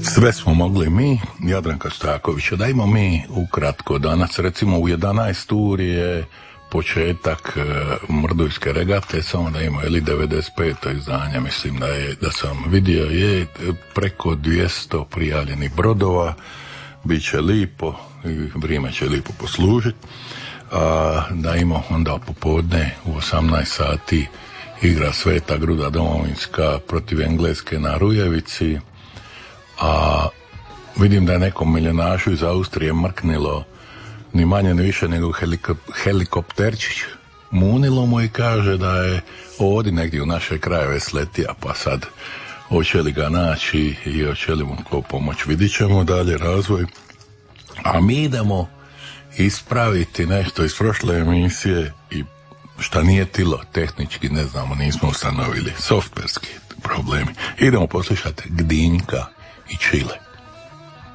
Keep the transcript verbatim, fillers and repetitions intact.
Sve smo mogli mi, Jadranka Stakovića. Dajmo mi ukratko danas, recimo u jedanaest uri je početak uh, Mrdujske regate, samo da ima ili devedeset peto izdanje, mislim da je, da sam vidio, je preko dvjesto prijavljenih brodova, bit će lipo i vrijeme će lipo poslužiti. A, da ima onda popodne u osamnaest sati igra Sveta Gruda Domovinska protiv Engleske na Rujevici, a vidim da je nekom miljenašu iz Austrije mrknilo ni manje ni više nego helikop, helikopterčić, munilo mu i kaže da je ovdje negdje u naše krajeve sletija, pa sad hoće li ga naći i hoće li mu ko pomoć, vidit ćemo dalje razvoj. A mi idemo ispraviti nešto iz prošle emisije i šta nije tilo, tehnički ne znamo, nismo ustanovili, softverski problemi. Idemo poslušati Gdinjka i Čile.